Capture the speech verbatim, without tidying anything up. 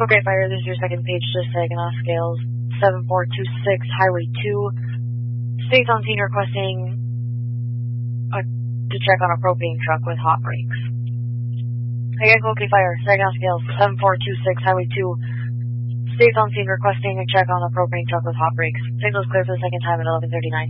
Okay, Fire, this is your second page to Saginaw Scales, seven four two six, Highway two. States on scene requesting a, to check on a propane truck with hot brakes. Again, okay, Fire, Saginaw Scales, seven four two six, Highway two. States on scene requesting a check on a propane truck with hot brakes. Signal's clear for the second time at eleven thirty-nine.